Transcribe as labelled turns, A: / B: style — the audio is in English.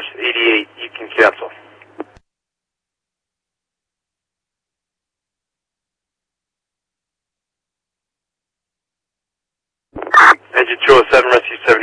A: Force 88, you can cancel. Engine 207, Rescue 70.